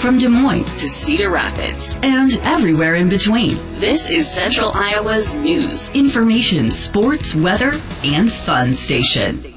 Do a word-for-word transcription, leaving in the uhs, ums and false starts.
from Des Moines to Cedar Rapids and everywhere in between. This is Central Iowa's news, information, sports, weather, and fun station.